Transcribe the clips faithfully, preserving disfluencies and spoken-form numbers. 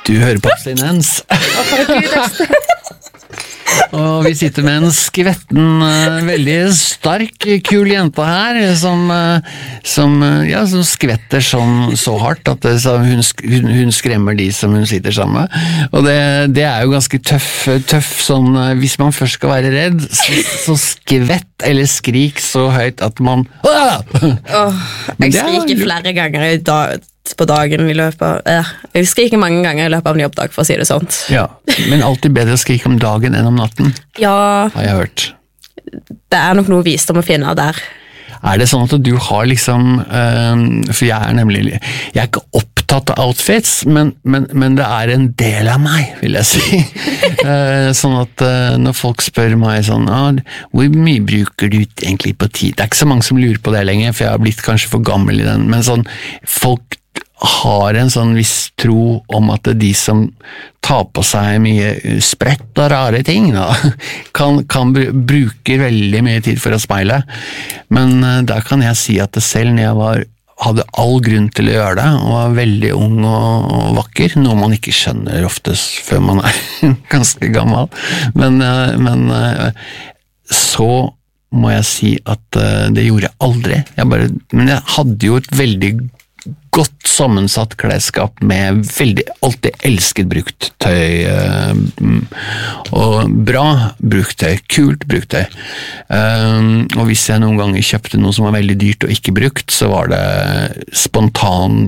Du hører på abstinens. Og vi sitter med en skvetten, uh, veldig sterk, kul jente her, som, uh, som, uh, ja, som skvetter sånn, så hardt at det, så hun, hun, hun skremmer de som hun sitter sammen med. Og det, det er jo ganske tøff, tøff sånn, uh, hvis man først skal være redd, så, så skvett eller skrik så høyt at man... Oh, jeg skriker flere ganger i dag. På dagen i løpet av, ja, jeg skriker mange ganger i løpet av en jobbdag, for å si det sånt. Ja, men alltid bedre å skrike om dagen enn om natten, ja, har jeg hørt. Det er nok noe visdom å finne der. Er det sånn at du har liksom, um, for jeg er nemlig, jeg er ikke opptatt av outfits, men, men, men det er en del av meg, vil jeg si. uh, sånn at uh, når folk spør meg sånn, ah, hvor mye bruker du egentlig på tid? Det er ikke så mange som lurer på det lenger, for jeg har blitt kanskje for gammel i den, men sånn, folk har en sånn viss tro om at det er de som tar på seg mye sprett og rare ting, da, kan, kan bruke veldig mye tid for å speile. Men uh, der kan jeg si at det selv når jeg var, hadde all grunn til å gjøre det, og var veldig ung og, og vakker, noe man ikke skjønner oftest før man er ganske gammel. Men, uh, men uh, så må jeg si at uh, det gjorde jeg aldri. Jeg bare, men jeg hadde jo et veldig godt sammensatt klesskap med veldig, alltid elsket brukt tøy, og bra brukt tøy, kult brukt tøy. Og hvis jeg noen ganger kjøpte noe som var veldig dyrt og ikke brukt, så var det spontan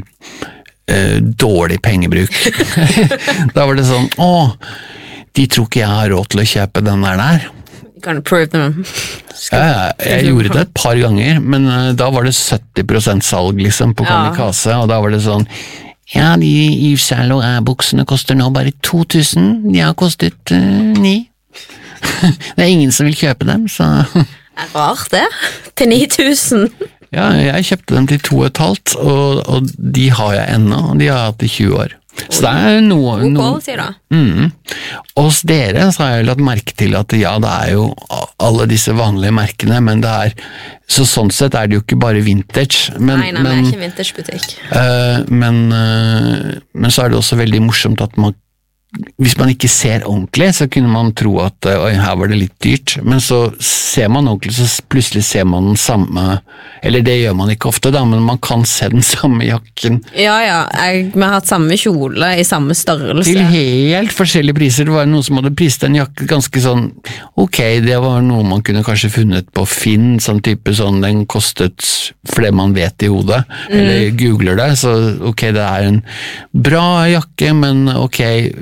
dårlig pengebruk. Da var det sånn, åh, de tror ikke jeg har råd til å kjøpe den der der. Kan du prove them? Ja, jeg gjorde det et par ganger, men uh, da var det sytti prosent salg liksom på Kamikaze, ja. Og da var det sånn, ja, de Yves Saint Laurent-buksene koster nå bare to tusen, de har kostet uh, ni. Det er ingen som vil kjøpe dem, så... Det er rart det, til ni tusen. Ja, jeg kjøpte dem til to og et halvt, og, og de har jeg ennå, og de har jeg hatt i tjue år. Så det er noe... God quality da. Mm. Og hos dere så har jeg lagt merke til at ja, det er jo alle disse vanlige merkene, men det er, så sånn sett er det jo ikke bare vintage. Men, nei, nei, men, det er ikke vintagebutikk. Uh, men, uh, men så er det også veldig morsomt at man, hvis man ikke ser ordentlig, så kunne man tro at oi, her var det litt dyrt, men så ser man ordentlig, så plutselig ser man den samme, eller det gjør man ikke ofte da, men man kan se den samme jakken. Ja, ja, jeg, vi har hatt samme kjole i samme størrelse. Til helt forskjellige priser. Det var noen som hadde priset en jakke ganske sånn, ok, det var noe man kunne kanskje funnet på Finn, sånn type sånn, den kostet for det man vet i hodet, mm. eller googler det, så ok, det er en bra jakke, men ok,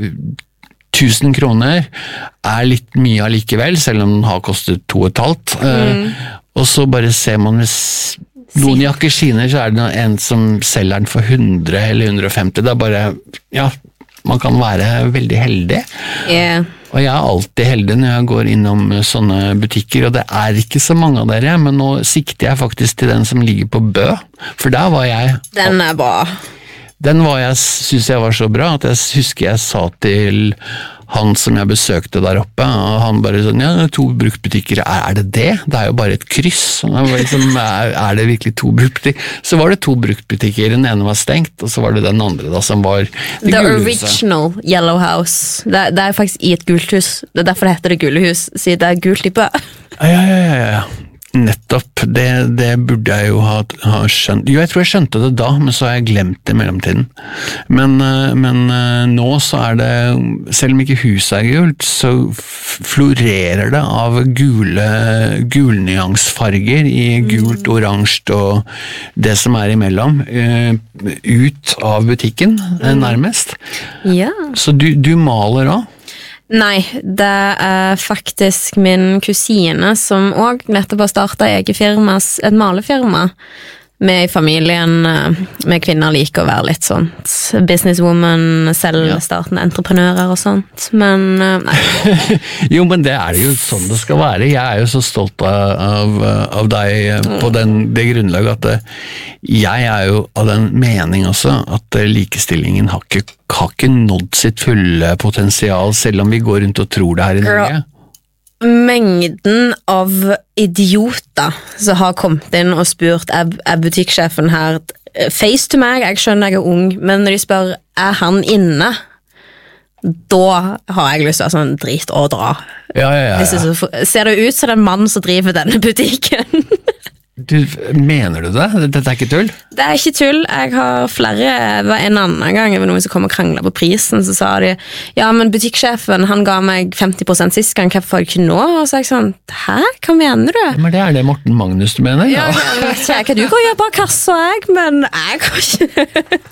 tusen kroner er litt mye allikevel, selv om den har kostet to og et halvt. Mm. Uh, og så bare ser man hvis noen jakker skiner, så er det en som selger den for hundre eller hundre og femti. Det er bare, ja, man kan være veldig heldig. Yeah. Og jeg er alltid heldig når jeg går innom sånne butikker, og det er ikke så mange av dere, men nå sikter jeg faktisk til den som ligger på Bø, for der var jeg... Den er bra. Den var jeg, synes jeg var så bra, at jeg husker jeg sa til han som jeg besøkte der oppe, og han bare sånn, ja, to bruktbutikker, er, er det det? Det er jo bare et kryss. Liksom, er, er det virkelig to bruktbutikker? Så var det to bruktbutikker, den ene var stengt, og så var det den andre da, som var det The original Yellow House. Det, det er faktisk i et gult hus. Det er derfor det heter det gule hus, siden det er gult i Bø. Ja, ja, ja, ja. Nettopp, det, det burde jeg jo ha, ha skjønt. Jo, jeg tror jeg skjønte det da, men så har jeg glemt det i mellomtiden. Men, men nå så er det, selv om ikke huset er gult, så florerer det av gule, gulnyansfarger i gult, oransje og det som er imellom, ut av butikken, nærmest. Ja. Så du, du maler også? Nei, det er faktisk min kusine som også nettopp har startet eget firma, et malefirma. Med i familien, med kvinner liker å være litt sånt businesswoman, selvstartende entreprenører og sånt, men nei. Jo, men det er jo sånn det skal være. Jeg er jo så stolt av, av deg på den, det grunnlaget at det, jeg er jo av den mening også at likestillingen har ikke, har ikke nådd sitt fulle potensial, selv om vi går rundt og tror det her i Norge. Mengden av idioter som har kommet inn og spurt er, er butikksjefen her face to meg, jeg skjønner jeg er ung, men når de spør er han inne, da har jeg lyst til å sånn drit og dra. Ja, ja, ja, ja. Så, ser det ut som den mann som driver denne butikken? Du, mener du det? Dette er ikke tull? Det er ikke tull. Jeg har flere, det var en annen gang det var noen som kom og kranglet på prisen, så sa de, ja, men butikksjefen, han ga meg femti prosent sist gang, hvorfor får jeg ikke nå? Og så er jeg sånn, hæ? Hva mener du? Men det er det Morten Magnus du mener? Ja, jeg vet ikke hva du går og gjør bak kassa, jeg, men jeg går ikke.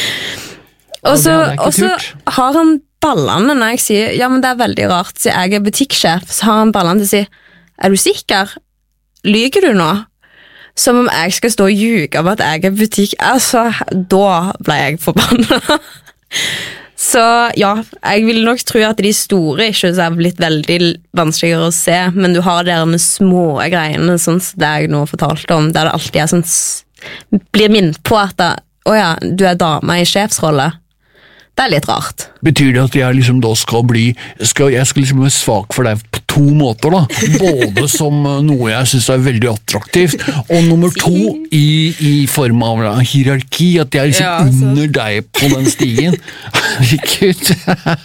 Og så, og så har han ballene når jeg sier, ja, men det er veldig rart, så jeg er butikksjef, så har han ballene til å si, er du sikker? Lyger du nå? Som om jeg skal stå og ljuge om at jeg er butikk. Altså, da ble jeg forbannet. Så ja, jeg vil nok tro at de store ikke har blitt veldig vanskeligere å se, men du har der med små greiene, sånn som det jeg nå fortalte om, der det alltid er sånn, blir minnet på at det, å ja, du er dame i sjefsrolle. Det er litt rart. Betyr det at jeg liksom da skal bli, skal, jeg skal liksom være svak for deg på to måter da? Både som noe jeg synes er veldig attraktivt, og nummer to i, i form av hierarki, at jeg er liksom ja, under deg på den stigen. Herregud.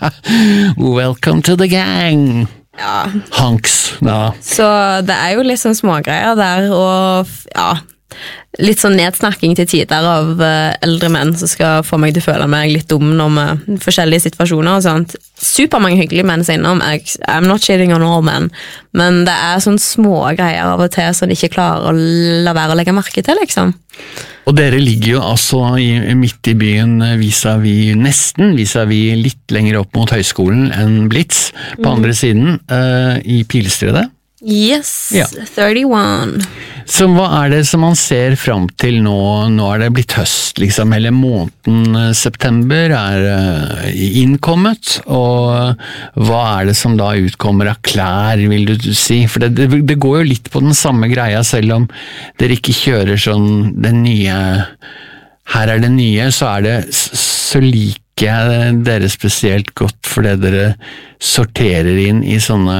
Welcome to the gang. Ja. Hanks. Ja. Så det er jo litt sånn smågreier der, og ja, litt sånn nedsnakking til tider av uh, eldre menn som skal få meg til å føle meg litt dum om uh, forskjellige situasjoner og sånt. Supermange hyggelige menn sier innom, jeg, I'm not shitting on all men, men det er sånn små greier av og til som de ikke klarer å la være å legge merke til, liksom. Og dere ligger jo altså i, midt i byen vis-à-vis, nesten vis-à-vis litt lenger opp mot høyskolen enn Blitz, på mm. andre siden, uh, i Pilestredet. Yes, ja. thirty-one. Så hva er det som man ser frem til nå? Nå er det blitt høst, liksom. Hele måneden september er uh, innkommet, og hva er det som da utkommer av klær, vil du si? For det, det, det går jo litt på den samme greia, selv om dere ikke kjører sånn den nye, her er det nye, så er det, så liker jeg dere spesielt godt, fordi dere sorterer inn i sånne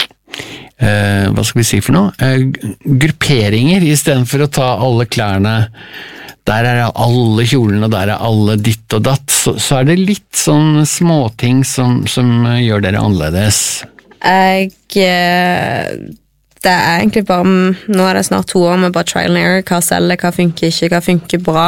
Uh, hva skal vi si for noe? Uh, grupperinger, i stedet for å ta alle klærne, der er alle kjolene, og der er alle ditt og datt, så, så er det litt sånn småting som, som gjør dere annerledes. Jeg, det er egentlig bare, nå er det snart to år med bare trial and error, hva selger, hva funker ikke, hva funker bra.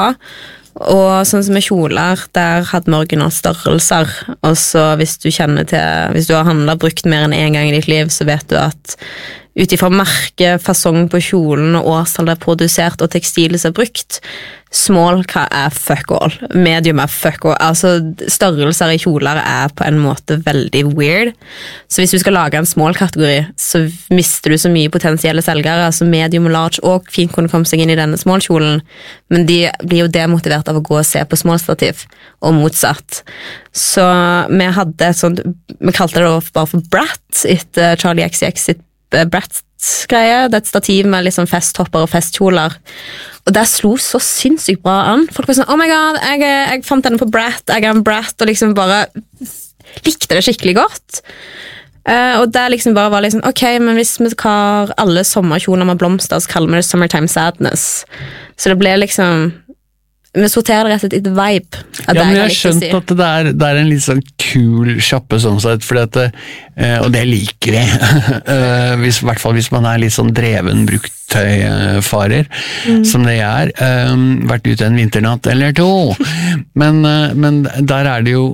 Og sånn som med kjoler, der hadde vi originale størrelser, og så hvis du kjenner til, hvis du har handlet brukt mer enn en gang i ditt liv, så vet du at utifra merke, fasong på kjolen og årstall det er produsert og tekstilet som er brukt, small er fuck all, medium er fuck all, altså størrelser i kjoler er på en måte veldig weird, så hvis du skal lage en small kategori, så mister du så mye potensielle selgere, altså medium og large og fint kunne komme seg inn i denne small kjolen, men de blir jo demotivert av å gå og se på small stativ, og motsatt. Så vi hadde et sånt, vi kalte det bare for Brat, etter Charlie X C X sitt Bratz-greie, det er et stativ med liksom festhopper og festkjoler, og det slo så sinnssykt bra an. Folk var sånn, oh my god, jeg, jeg fant denne på Brat, jeg er en Brat, og liksom bare likte det skikkelig godt. Uh, og det liksom bare var liksom, ok, men hvis vi har alle sommerkjoler med blomster, så kaller vi det Summertime Sadness. Så det ble liksom, vi sorterer det rett og slett etter vibe. Ja, men jeg har skjønt si. At det er, det er en litt sånn kul kjappe sånn sett, fordi at det, og det liker vi, hvis, i hvert fall hvis man er litt sånn dreven bruktøyfarer, mm. som det er, um, vært ute en vinternatt eller to, men, men der er det jo,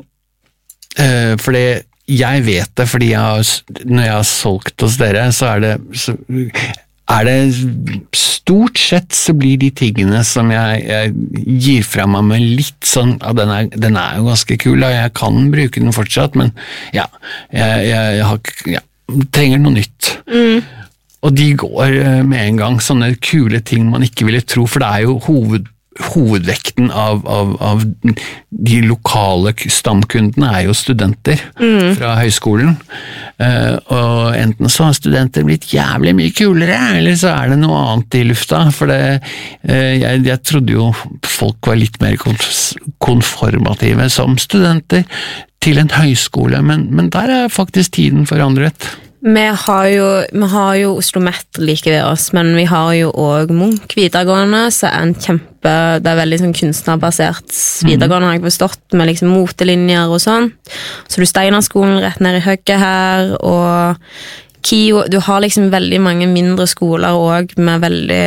uh, fordi jeg vet det, fordi jeg har, når jeg har solgt hos dere, så er det, så, er det stort sett så blir de tingene som jeg, jeg gir fra meg med litt sånn, ja, den er, den er jo ganske kul, og jeg kan bruke den fortsatt, men ja, jeg, jeg, jeg har, ja, trenger noe nytt. Mm. Og de går med en gang, sånne kule ting man ikke ville tro, for det er jo hoved hovedvekten av, av, av de lokale stamkundene er jo studenter mm. fra høyskolen, uh, og enten så har studenter blitt jævlig mye kulere, eller så er det noe annet i lufta, for det, uh, jeg, jeg trodde jo folk var litt mer konformative som studenter til en høyskole, men, men der er faktisk tiden forandret. Vi har jo, vi har jo Oslo Met like ved oss, men vi har jo også Munch videregående, så er en kjempe, det er veldig sånn kunstnerbasert videregående, har jeg forstått, med liksom motelinjer og sånn. Så du Steinerskolen rett ned i høgget her, og KIO, du har liksom veldig mange mindre skoler også, med veldig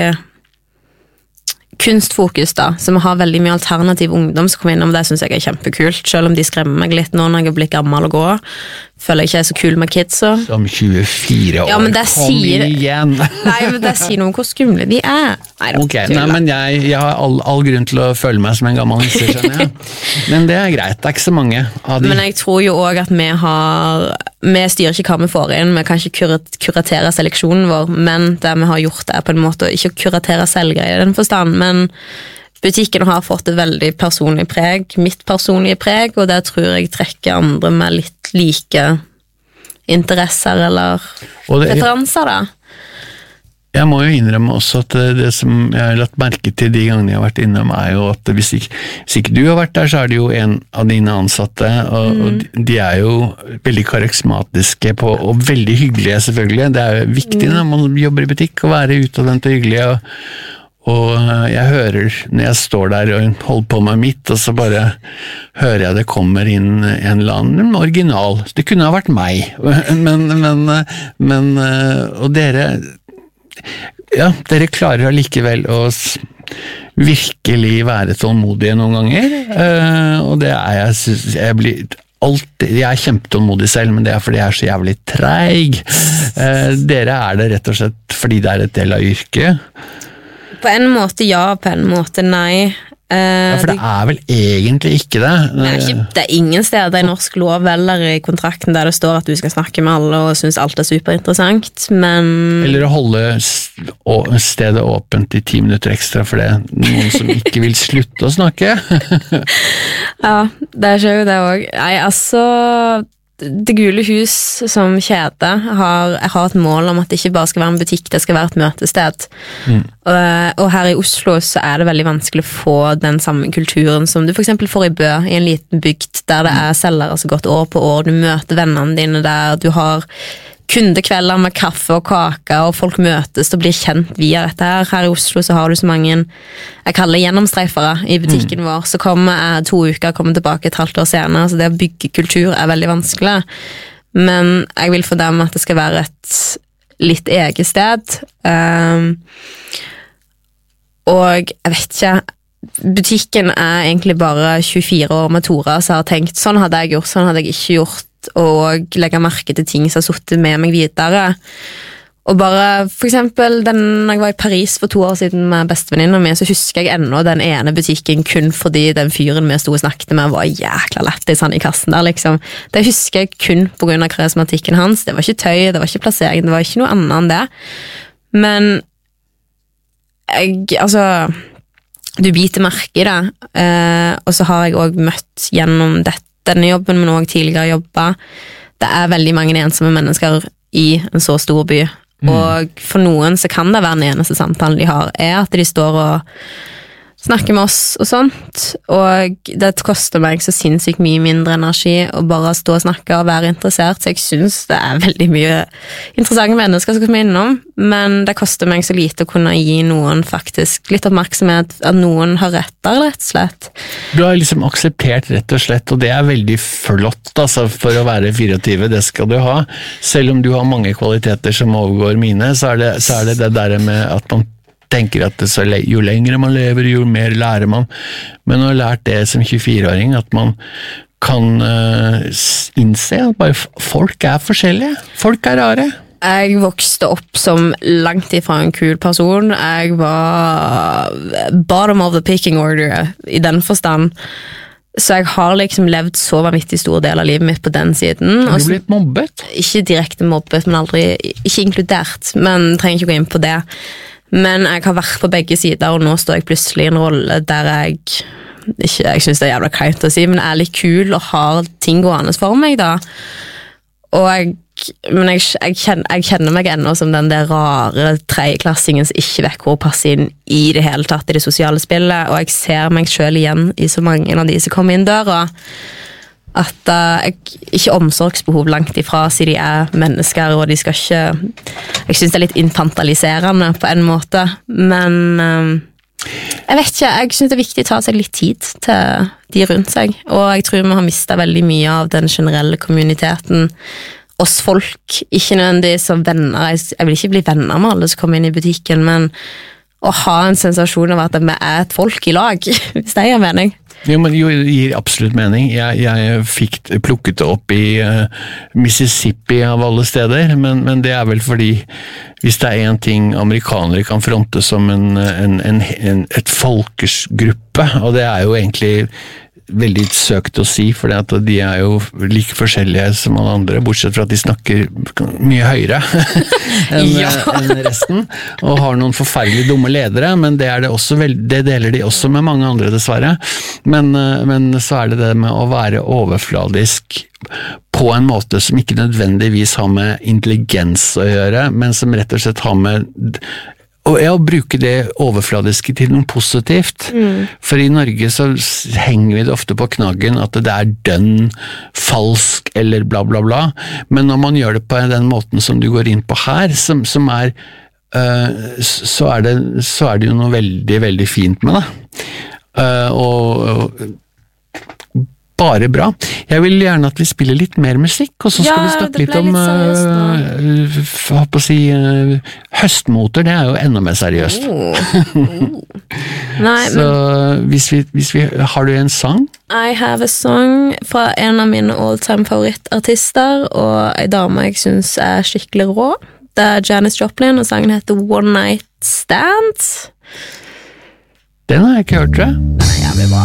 kunstfokus da, som har veldig mye alternativ ungdom som kommer innom, det synes jeg er kjempekult, selv om de skremmer meg litt nå når jeg er blitt gammel å gå, føler jeg ikke er så kul med kidsa. Som tjuefire år, ja, men det kom sier, igjen! Nei, men det sier noe om hvor skumle de er. Nei, ok, nei, men jeg, jeg har all, all grunn til å føle meg som en gammel nisse, skjønner jeg. Men det er greit, det er ikke så mange av de. Men jeg tror jo også at vi har, vi styrer ikke hva vi får inn, vi kan ikke kurat, kuratere seleksjonen vår, men det vi har gjort er på en måte ikke å kuratere selvgreier i den forstand, men butikken har fått et veldig personlig preg, mitt personlige preg, og det tror jeg trekker andre med litt like interesser eller det, referanser da. Jeg må jo innrømme også at det som jeg har lagt merke til de gangene jeg har vært innom er jo at hvis ikke, hvis ikke du har vært der, så er det jo en av dine ansatte, og, mm. og de er jo veldig karismatiske på, og veldig hyggelige selvfølgelig. Det er jo viktig mm. når man jobber i butikk å være utadvendt og hyggelig, og Og jeg hører, når jeg står der og holder på med mitt, og så bare hører jeg det kommer inn en eller annen original. Det kunne ha vært meg, men, men, men og dere, ja, dere klarer allikevel å virkelig være tålmodige noen ganger, og det er jeg, synes, jeg blir... Alltid, jeg er kjempetålmodig selv, men det er fordi jeg er så jævlig treig. Dere er det rett og slett fordi det er et del av yrket. På en måte ja, på en måte nei. Uh, ja, for det er vel egentlig ikke det. Det er, ikke, det er ingen steder i norsk lov eller i kontrakten der det står at du skal snakke med alle og synes alt er superinteressant, men... Eller å holde stedet åpent i ti minutter ekstra for det er noen som ikke vil slutte å snakke. Ja, det skjer jo det også. Nei, altså... Det Gule Hus som kjede har, har et mål om at det ikke bare skal være en butikk, det skal være et møtested. Mm. Og, og her i Oslo så er det veldig vanskelig å få den samme kulturen som du for eksempel får i Bø, i en liten bygd der det er selgere som gått år på år, du møter vennene dine der, du har kundekvelder med kaffe og kake, og folk møtes og blir kjent via dette her. Her i Oslo så har du så mange, jeg kaller gjennomstreifere i butikken mm. vår, så kommer jeg to uker, kommer tilbake et halvt år senere, så det å bygge kultur er veldig vanskelig. Men jeg vil for dem at det skal være et litt eget sted. Um, og jeg vet ikke, butikken er egentlig bare tjuefire år med Tora, så jeg har tenkt, sånn hadde jeg gjort, sånn hadde jeg ikke gjort, og legge merke til ting som har suttet med meg videre. Og bare, for eksempel, den, når jeg var i Paris for to år siden med bestevenninna mi, så husker jeg ennå den ene butikken kun fordi den fyren vi stod og snakket med var jækla lettis han i kassen der, liksom. Det husker jeg kun på grunn av karismatikken hans. Det var ikke tøy, det var ikke plassering, det var ikke noe annet enn det. Men jeg, altså... Du biter merke i det, eh, og så har jeg også møtt gjennom dette denne jobben, men også tidligere jobba. Det er veldig mange ensomme mennesker i en så stor by, mm. og for noen så kan det være den eneste samtalen de har, er at de står og snakker med oss og sånt, og det koster meg så sinnssykt mye mindre energi å bare stå og snakke og være interessert, så jeg synes det er veldig mye interessante mennesker som kommer innom, men det koster meg så lite å kunne gi noen faktisk litt oppmerksomhet, at noen har retter, rett og slett. Du har liksom akseptert rett og slett, og det er veldig flott altså, for å være fireogtyve, det skal du ha. Selv om du har mange kvaliteter som overgår mine, så er det så er det, det der med at man tenker at det så, jo lengre man lever, jo mer lærer man. Men å ha lært det som tjuefire-åring, at man kan uh, innse at bare folk er forskjellige. Folk er rare. Jeg vokste opp som langt ifra en kul person. Jeg var bottom of the picking order i den forstand. Så jeg har liksom levd så vanvittig stor del av livet mitt på den siden. Har du blitt mobbet? Ikke direkte mobbet, men aldri, ikke inkludert. Men trenger ikke gå inn på det. Men jeg har vært på begge sider, og nå står jeg plutselig i en rolle der jeg ikke, jeg synes det er jævla kleint å si, men er litt kul og har ting gående for meg da. Og jeg, men jeg, jeg, kjenner, jeg kjenner meg ennå som den der rare tredjeklassingen som ikke vet hvor å passe inn i det hele tatt i det sosiale spillet, og jeg ser meg selv igjen i så mange av de som kommer inn døra. At uh, jeg ikke omsorgsbehov langt ifra, siden de er mennesker, og de skal ikke... Jeg synes det er litt infantaliserende på en måte, men um, jeg vet ikke, jeg synes det er viktig å ta seg litt tid til de rundt seg, og jeg tror vi har mistet veldig mye av den generelle kommuniteten, oss folk, ikke nødvendigvis som venner, jeg, jeg vil ikke bli venner med alle som kommer inn i butikken, men å ha en sensasjon av at vi er et folk i lag, hvis det gir mening. Jo, men jo, det gir absolutt mening. Jeg, jeg fikk plukket det opp i uh, Mississippi av alle steder, men, men det er vel fordi hvis det er en ting amerikanere kan fronte som en, en, en, en, et folkesgruppe, og det er jo egentlig veldig søkt å si, for de er jo like forskjellige som alle andre, bortsett fra at de snakker mye høyere enn ja. en resten, og har noen forferdelig dumme ledere, men det, er det, også veld, det deler de også med mange andre dessverre, men, men så er det det med å være overfladisk på en måte som ikke nødvendigvis har med intelligens å gjøre, men som rett og slett har med og jeg å bruke det overfladiske til noe positivt, mm. for i Norge så henger vi det ofte på knaggen at det er dønn, falsk eller bla bla bla, men når man gjør det på den måten som du går inn på her, som, som er, uh, så, er det, så er det jo noe veldig, veldig fint med det. Uh, og, og bare bra. Jeg vil gjerne at vi spiller litt mer musikk, og så skal ja, vi snakke litt om uh, hva på å si, uh, høstmoter, det er jo enda mer seriøst. Oh. Oh. Nei, så men... hvis vi, hvis vi, har du en sang? I have a song fra en av mine all-time favorittartister, og en dame jeg synes er skikkelig rå. Det er Janis Joplin, og sangen heter One Night Stand. Den har jeg ikke hørt, tror jeg. Nei, jeg vil bare